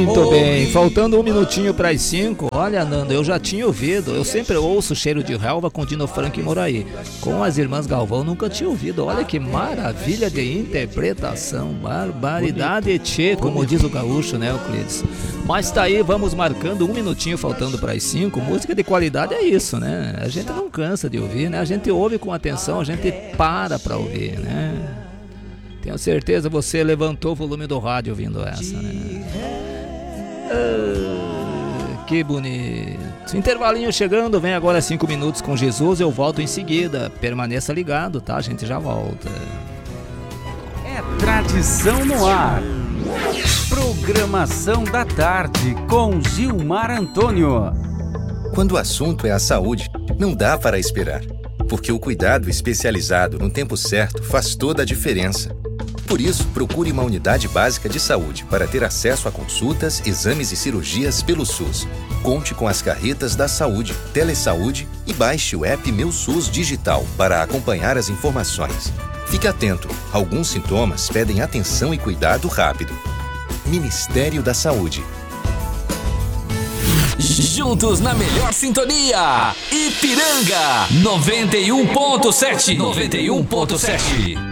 Muito bem, faltando um minutinho para as 5. Olha, Nando, eu já tinha ouvido. Eu sempre ouço Cheiro de Relva com Dino Franco e Moraí. Com as Irmãs Galvão nunca tinha ouvido. Olha que maravilha de interpretação. Barbaridade, tchê, como diz o gaúcho, né, Euclides? Mas tá aí, vamos marcando um minutinho faltando para as 5. Música de qualidade é isso, né? A gente não cansa de ouvir, né? A gente ouve com atenção, a gente para ouvir, né? Tenho certeza você levantou o volume do rádio ouvindo essa, né? Que bonito. Intervalinho chegando, vem agora 5 minutos com Jesus, eu volto em seguida. Permaneça ligado, tá? A gente já volta. É tradição no ar. Programação da tarde com Gilmar Antônio. Quando o assunto é a saúde, não dá para esperar, porque o cuidado especializado no tempo certo faz toda a diferença. Por isso, procure uma unidade básica de saúde para ter acesso a consultas, exames e cirurgias pelo SUS. Conte com as carretas da saúde, Telesaúde e baixe o app Meu SUS Digital para acompanhar as informações. Fique atento, alguns sintomas pedem atenção e cuidado rápido. Ministério da Saúde. Juntos na melhor sintonia, Ipiranga 91.7. 91.7.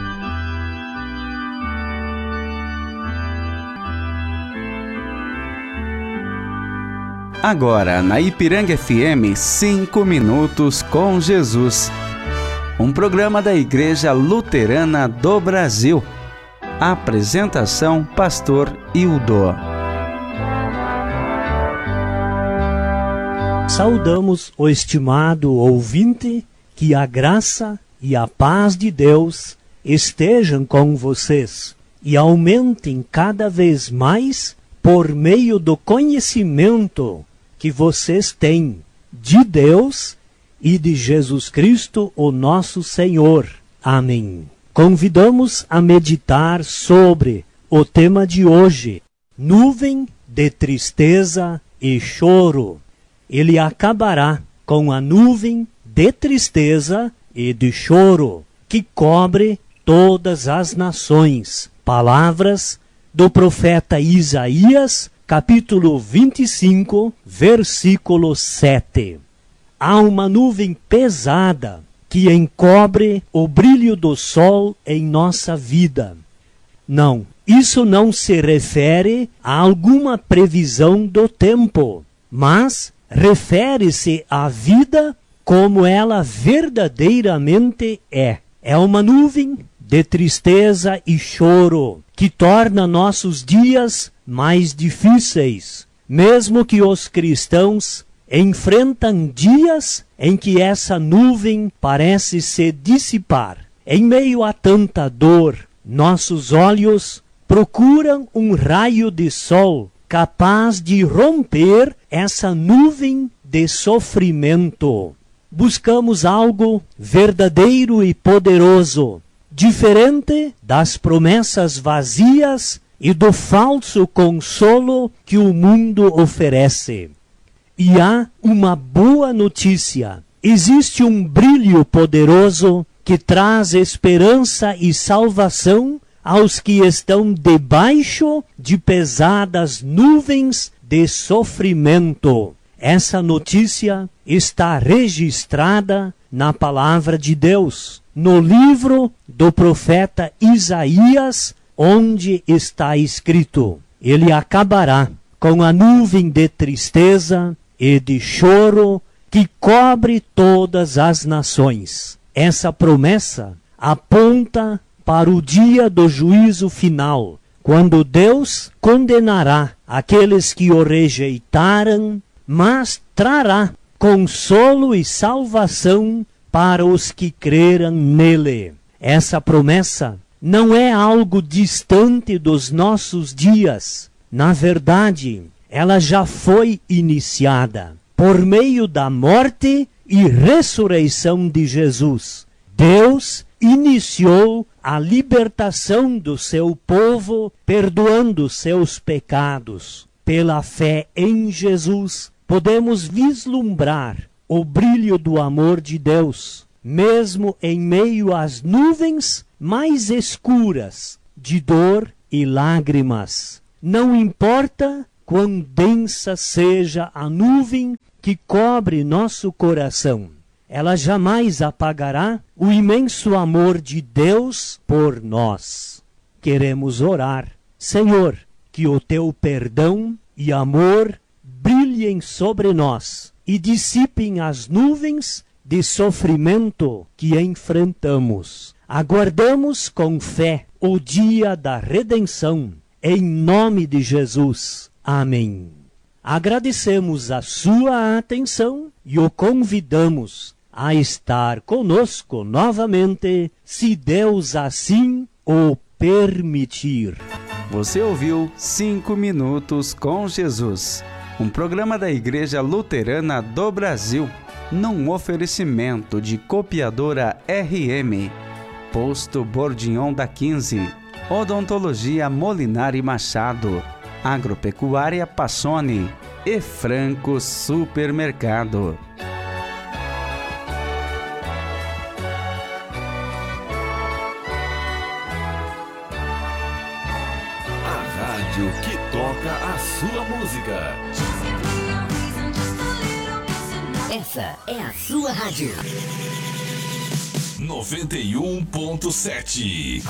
Agora na Ipiranga FM, 5 minutos com Jesus. Um programa da Igreja Luterana do Brasil. Apresentação: Pastor Hildo. Saudamos o estimado ouvinte, que a graça e a paz de Deus estejam com vocês e aumentem cada vez mais por meio do conhecimento que vocês têm de Deus e de Jesus Cristo, o nosso Senhor. Amém. Convidamos a meditar sobre o tema de hoje: nuvem de tristeza e choro. Ele acabará com a nuvem de tristeza e de choro que cobre todas as nações. Palavras do profeta Isaías, capítulo 25, versículo 7. Há uma nuvem pesada que encobre o brilho do sol em nossa vida. Não, isso não se refere a alguma previsão do tempo, mas refere-se à vida como ela verdadeiramente é. É uma nuvem de tristeza e choro que torna nossos dias mais difíceis, mesmo que os cristãos enfrentam dias em que essa nuvem parece se dissipar. Em meio a tanta dor, nossos olhos procuram um raio de sol capaz de romper essa nuvem de sofrimento. Buscamos algo verdadeiro e poderoso, diferente das promessas vazias e do falso consolo que o mundo oferece. E há uma boa notícia: existe um brilho poderoso que traz esperança e salvação aos que estão debaixo de pesadas nuvens de sofrimento. Essa notícia está registrada na palavra de Deus, no livro do profeta Isaías, onde está escrito: ele acabará com a nuvem de tristeza e de choro que cobre todas as nações. Essa promessa aponta para o dia do juízo final, quando Deus condenará aqueles que o rejeitaram, mas trará consolo e salvação para os que creram nele. Essa promessa não é algo distante dos nossos dias. Na verdade, ela já foi iniciada por meio da morte e ressurreição de Jesus. Deus iniciou a libertação do seu povo, perdoando seus pecados. Pela fé em Jesus, podemos vislumbrar o brilho do amor de Deus, mesmo em meio às nuvens mais escuras de dor e lágrimas. Não importa quão densa seja a nuvem que cobre nosso coração, ela jamais apagará o imenso amor de Deus por nós. Queremos orar. Senhor, que o teu perdão e amor brilhem sobre nós e dissipem as nuvens de sofrimento que enfrentamos. Aguardamos com fé o dia da redenção. Em nome de Jesus. Amém. Agradecemos a sua atenção e o convidamos a estar conosco novamente, se Deus assim o permitir. Você ouviu 5 Minutos com Jesus, um programa da Igreja Luterana do Brasil, num oferecimento de Copiadora RM, Posto Bordignon da 15, Odontologia Molinari Machado, Agropecuária Passoni e Franco Supermercado. A rádio que toca a sua música. Essa é a sua rádio. 91.7.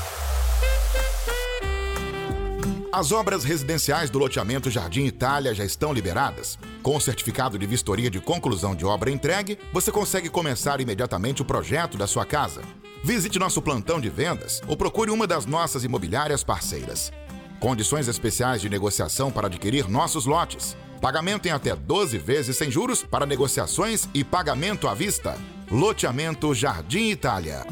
As obras residenciais do loteamento Jardim Itália já estão liberadas. Com o certificado de vistoria de conclusão de obra entregue, você consegue começar imediatamente o projeto da sua casa. Visite nosso plantão de vendas ou procure uma das nossas imobiliárias parceiras. Condições especiais de negociação para adquirir nossos lotes. Pagamento em até 12 vezes sem juros para negociações e pagamento à vista. Loteamento Jardim Itália.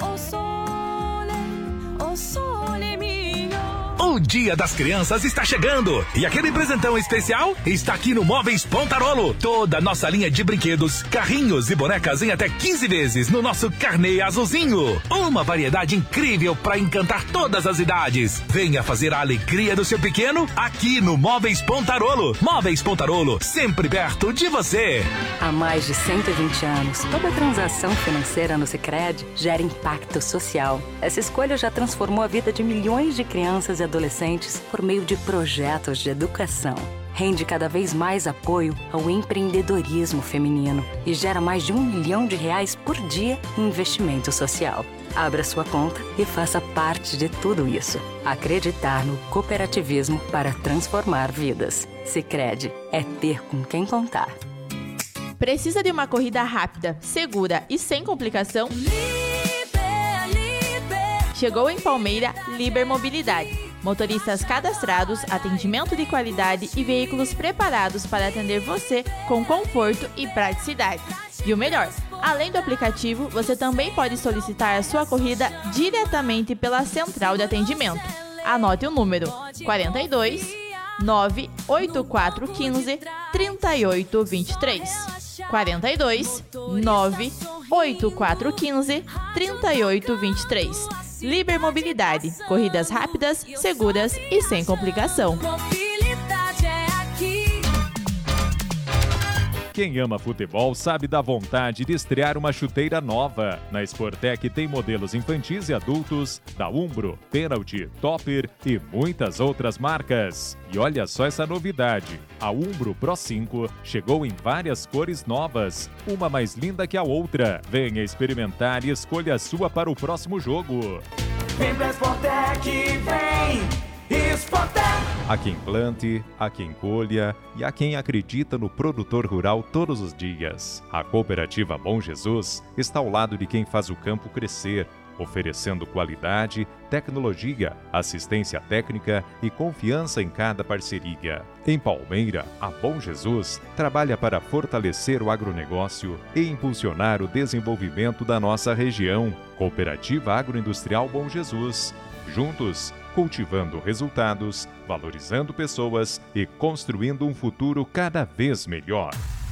O Dia das Crianças está chegando e aquele presentão especial está aqui no Móveis Pontarolo. Toda a nossa linha de brinquedos, carrinhos e bonecas em até 15 vezes no nosso carnê azulzinho. Uma variedade incrível para encantar todas as idades. Venha fazer a alegria do seu pequeno aqui no Móveis Pontarolo. Móveis Pontarolo, sempre perto de você. Há mais de 120 anos, toda transação financeira no Sicredi gera impacto social. Essa escolha já transformou a vida de milhões de crianças e adolescentes por meio de projetos de educação. Rende cada vez mais apoio ao empreendedorismo feminino e gera mais de R$1 milhão por dia em investimento social. Abra sua conta e faça parte de tudo isso. Acreditar no cooperativismo para transformar vidas. Sicredi é ter com quem contar. Precisa de uma corrida rápida, segura e sem complicação? Chegou em Palmeira Liber Mobilidade. Motoristas cadastrados, atendimento de qualidade e veículos preparados para atender você com conforto e praticidade. E o melhor, além do aplicativo, você também pode solicitar a sua corrida diretamente pela central de atendimento. Anote o número 42 98415 3823. 42 98415 3823. Liber Mobilidade, corridas rápidas, seguras e sem complicação. Mobilidade é aqui. Quem ama futebol sabe da vontade de estrear uma chuteira nova. Na Sportec tem modelos infantis e adultos, da Umbro, Penalty, Topper e muitas outras marcas. E olha só essa novidade, a Umbro Pro 5 chegou em várias cores novas, uma mais linda que a outra. Venha experimentar e escolha a sua para o próximo jogo. Vem pra Sportec, vem! Sportec! Há quem plante, há quem colha e há quem acredita no produtor rural todos os dias. A Cooperativa Bom Jesus está ao lado de quem faz o campo crescer, oferecendo qualidade, tecnologia, assistência técnica e confiança em cada parceria. Em Palmeira, a Bom Jesus trabalha para fortalecer o agronegócio e impulsionar o desenvolvimento da nossa região. Cooperativa Agroindustrial Bom Jesus. Juntos, cultivando resultados, valorizando pessoas e construindo um futuro cada vez melhor.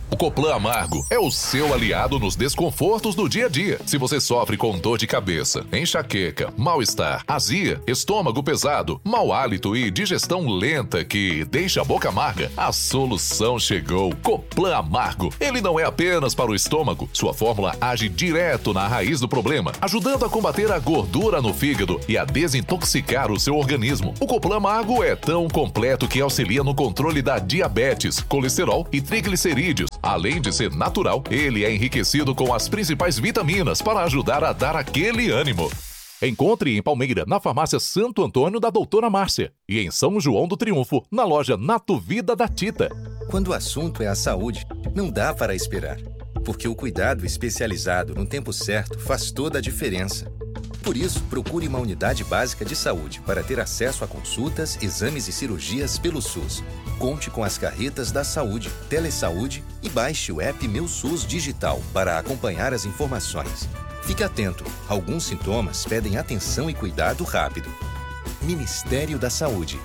O Coplan Amargo é o seu aliado nos desconfortos do dia a dia. Se você sofre com dor de cabeça, enxaqueca, mal-estar, azia, estômago pesado, mau hálito e digestão lenta que deixa a boca amarga, a solução chegou. Coplan Amargo. Ele não é apenas para o estômago. Sua fórmula age direto na raiz do problema, ajudando a combater a gordura no fígado e a desintoxicar o seu organismo. O Coplan Amargo é tão completo que auxilia no controle da diabetes, colesterol e triglicerídeos. Além de ser natural, ele é enriquecido com as principais vitaminas para ajudar a dar aquele ânimo. Encontre em Palmeira, na farmácia Santo Antônio da Doutora Márcia. E em São João do Triunfo, na loja Nato Vida da Tita. Quando o assunto é a saúde, não dá para esperar. Porque o cuidado especializado no tempo certo faz toda a diferença. Por isso, procure uma unidade básica de saúde para ter acesso a consultas, exames e cirurgias pelo SUS. Conte com as carretas da saúde, Telesaúde e baixe o app Meu SUS Digital para acompanhar as informações. Fique atento, alguns sintomas pedem atenção e cuidado rápido. Ministério da Saúde.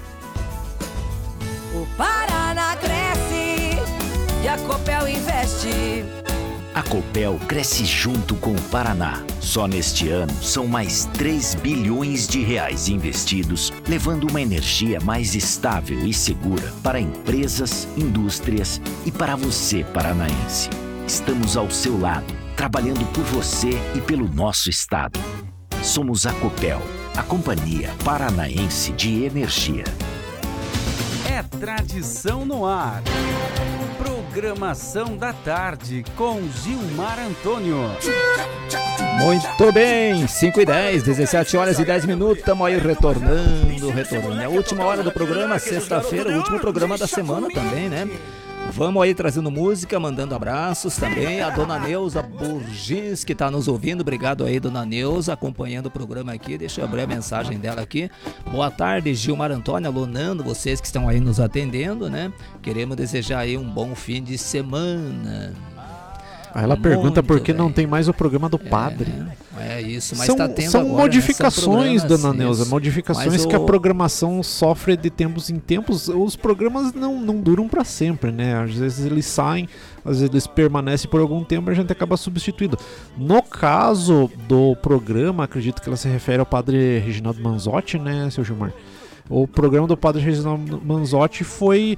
O Paraná cresce e a Copel investe. A Copel cresce junto com o Paraná. Só neste ano são mais 3 bilhões de reais investidos, levando uma energia mais estável e segura para empresas, indústrias e para você, paranaense. Estamos ao seu lado, trabalhando por você e pelo nosso estado. Somos a Copel, a Companhia Paranaense de Energia. É tradição no ar. Programação da tarde com Gilmar Antônio. Muito bem, 5h10, 17 horas e 10 minutos, estamos aí retornando. É a última hora do programa, sexta-feira, o último programa da semana também, né? Vamos aí trazendo música, mandando abraços também. A dona Neuza Burgins, que está nos ouvindo. Obrigado aí, dona Neuza, acompanhando o programa aqui. Deixa eu abrir a mensagem dela aqui. Boa tarde, Gilmar Antônio, alô Nando, vocês que estão aí nos atendendo, né? Queremos desejar aí um bom fim de semana. Ela pergunta por que não tem mais o programa do padre. É isso, mas está tendo são agora, modificações, né? São dona Neuza, modificações que a programação sofre de tempos em tempos. Os programas não duram para sempre, né? Às vezes eles saem, às vezes eles permanecem por algum tempo e a gente acaba substituindo. No caso do programa, acredito que ela se refere ao padre Reginaldo Manzotti, né, seu Gilmar? O programa do padre Reginaldo Manzotti foi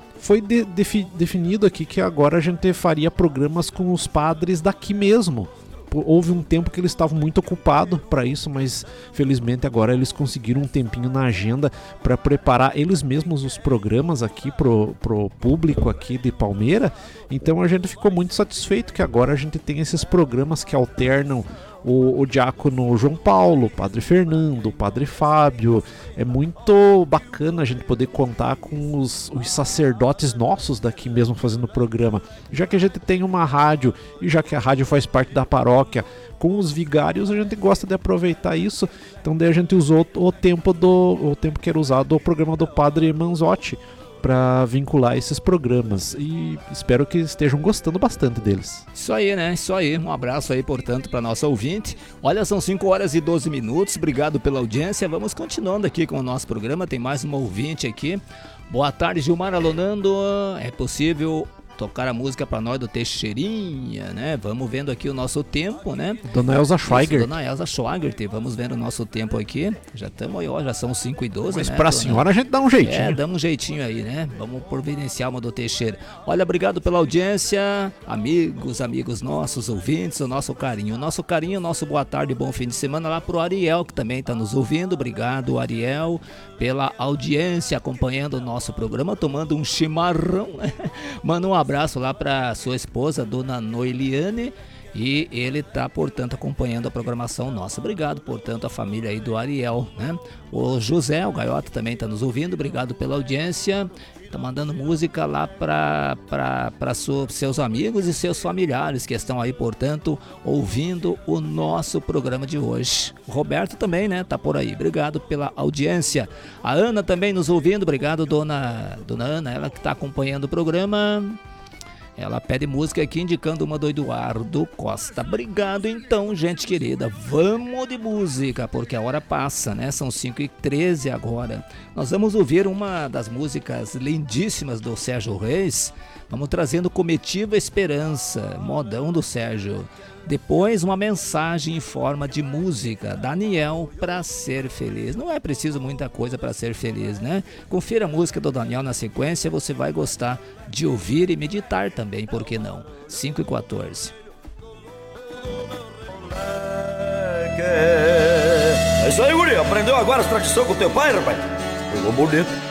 definido aqui que agora a gente faria programas com os padres daqui mesmo. Houve um tempo que eles estavam muito ocupados para isso, mas felizmente agora eles conseguiram um tempinho na agenda para preparar eles mesmos os programas aqui pro público aqui de Palmeira. Então a gente ficou muito satisfeito que agora a gente tem esses programas que alternam o diácono João Paulo, o padre Fernando, o padre Fábio. É muito bacana a gente poder contar com os sacerdotes nossos daqui mesmo fazendo o programa. Já que a gente tem uma rádio e já que a rádio faz parte da paróquia, com os vigários a gente gosta de aproveitar isso. Então daí a gente usou o tempo que era usado do programa do padre Manzotti para vincular esses programas e espero que estejam gostando bastante deles. Isso aí, né? Isso aí. Um abraço aí, portanto, para nossa ouvinte. Olha, são 5 horas e 12 minutos. Obrigado pela audiência. Vamos continuando aqui com o nosso programa. Tem mais uma ouvinte aqui. Boa tarde, Gilmar Alonando. É possível tocar a música para nós do Teixeirinha, né? Vamos vendo aqui o nosso tempo, né? Dona Elza Schweiger. Dona Elza Schweiger, vamos vendo o nosso tempo aqui. Já estamos aí, ó, já são 5h12, mas né? Pra senhora a gente dá um jeitinho. Dá um jeitinho aí, né? Vamos providenciar uma do Teixeira. Olha, obrigado pela audiência, amigos nossos, ouvintes, o nosso carinho, nosso boa tarde, bom fim de semana lá pro Ariel, que também tá nos ouvindo. Obrigado, Ariel, pela audiência, acompanhando o nosso programa, tomando um chimarrão. Manda um abraço lá para sua esposa, dona Noeliane, e ele tá, portanto, acompanhando a programação nossa. Obrigado, portanto, a família aí do Ariel, né? O José, o Gaiota, também tá nos ouvindo. Obrigado pela audiência. Tá mandando música lá para seus amigos e seus familiares que estão aí, portanto, ouvindo o nosso programa de hoje. O Roberto também, né? Tá por aí. Obrigado pela audiência. A Ana também nos ouvindo. Obrigado, dona Ana, ela que tá acompanhando o programa. Ela pede música aqui indicando uma do Eduardo Costa. Obrigado então, gente querida. Vamos de música, porque a hora passa, né? São 5h13 agora. Nós vamos ouvir uma das músicas lindíssimas do Sérgio Reis. Vamos trazendo Comitiva Esperança, modão do Sérgio. Depois uma mensagem em forma de música, Daniel, pra ser feliz. Não é preciso muita coisa para ser feliz, né? Confira a música do Daniel na sequência, você vai gostar de ouvir e meditar também, por que não? 5h14. É isso aí, guri. Aprendeu agora as tradições com teu pai, rapaz? Pegou bonito.